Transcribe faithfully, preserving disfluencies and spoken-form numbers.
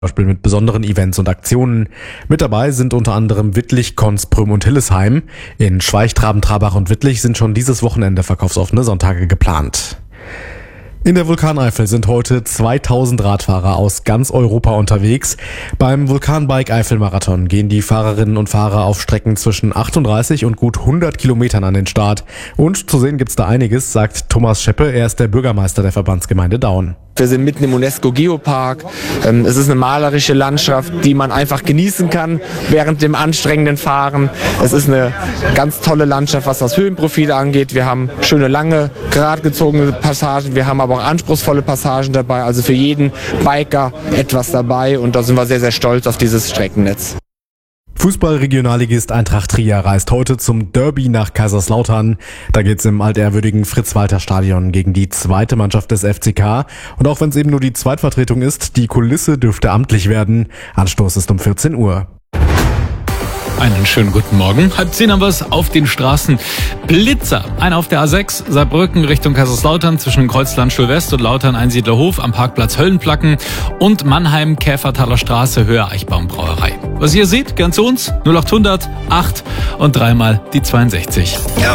Beispiel mit besonderen Events und Aktionen. Mit dabei sind unter anderem Wittlich, Konz, Prüm und Hillesheim. In Schweich, Traben, Trabach und Wittlich sind schon dieses Wochenende verkaufsoffene Sonntage geplant. In der Vulkaneifel sind heute zweitausend Radfahrer aus ganz Europa unterwegs. Beim Vulkanbike-Eifel-Marathon gehen die Fahrerinnen und Fahrer auf Strecken zwischen achtunddreißig und gut hundert Kilometern an den Start. Und zu sehen gibt's da einiges, sagt Thomas Scheppe, er ist der Bürgermeister der Verbandsgemeinde Daun. Wir sind mitten im UNESCO-Geopark. Es ist eine malerische Landschaft, die man einfach genießen kann während dem anstrengenden Fahren. Es ist eine ganz tolle Landschaft, was das Höhenprofil angeht. Wir haben schöne, lange, gerade gezogene Passagen. Wir haben aber auch anspruchsvolle Passagen dabei. Also für jeden Biker etwas dabei. Und da sind wir sehr, sehr stolz auf dieses Streckennetz. Fußball-Regionalligist Eintracht Trier reist heute zum Derby nach Kaiserslautern. Da geht's im altehrwürdigen Fritz-Walter-Stadion gegen die zweite Mannschaft des F C K. Und auch wenn es eben nur die Zweitvertretung ist, die Kulisse dürfte amtlich werden. Anstoß ist um vierzehn Uhr. Einen schönen guten Morgen. Halb zehn haben wir es auf den Straßen. Blitzer. Einer auf der A sechs, Saarbrücken Richtung Kaiserslautern zwischen Kreuzlandstuhl-West und Lautern-Einsiedlerhof am Parkplatz Höllenplacken und Mannheim Käfertaler Straße Höhe Eichbaumbrauerei. Was ihr seht, gern zu uns null achthundert acht und dreimal die zweiundsechzig.